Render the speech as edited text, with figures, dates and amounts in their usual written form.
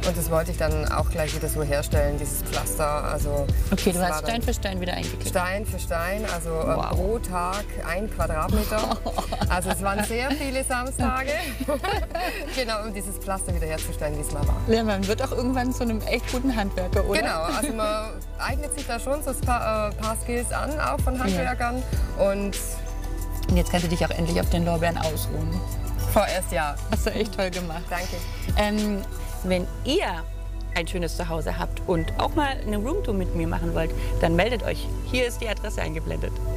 Und das wollte ich dann auch gleich wieder so herstellen, dieses Pflaster. Also, okay, du hast Stein für Stein wieder eingeklebt. Stein für Stein, also pro Tag 1 Quadratmeter. Also es waren sehr viele Samstage. Genau, um dieses Pflaster wieder herzustellen, wie es mal war. Ja, man wird auch irgendwann zu einem echt guten Handwerker, oder? Genau, also man eignet sich da schon so ein paar Skills an, auch von Handwerkern. Ja. Und jetzt kannst du dich auch endlich auf den Lorbeeren ausruhen. Vorerst ja. Hast du echt toll gemacht. Danke. Wenn ihr ein schönes Zuhause habt und auch mal eine Roomtour mit mir machen wollt, dann meldet euch. Hier ist die Adresse eingeblendet.